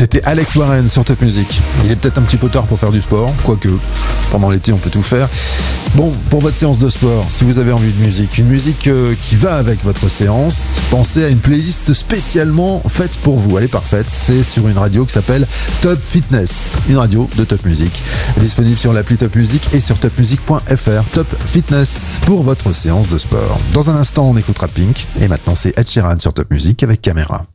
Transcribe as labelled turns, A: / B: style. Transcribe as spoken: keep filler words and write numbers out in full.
A: C'était Alex Warren sur Top Music. Il est peut-être un petit peu tard pour faire du sport, quoique pendant l'été on peut tout faire. Bon, pour votre séance de sport, si vous avez envie de musique, une musique euh, qui va avec votre séance, pensez à une playlist spécialement faite pour vous. Elle est parfaite, c'est sur une radio qui s'appelle Top Fitness, une radio de Top Music, disponible sur l'appli Top Music et sur top music point f r. Top Fitness pour votre séance de sport. Dans un instant, on écoutera Pink et maintenant c'est Ed Sheeran sur Top Music avec Caméra.